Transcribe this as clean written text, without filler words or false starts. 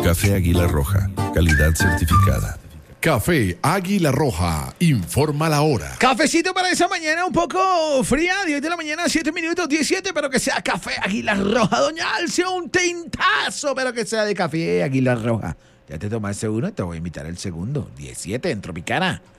Café Águila Roja, calidad certificada. Café Águila Roja, informa la hora. Cafecito para esa mañana un poco fría, 10 de la mañana, 7 minutos, 17, pero que sea Café Águila Roja. Doña Alcia, un tintazo, pero que sea de Café Águila Roja. Ya te tomaste uno, te voy a invitar el segundo, 17 en Tropicana.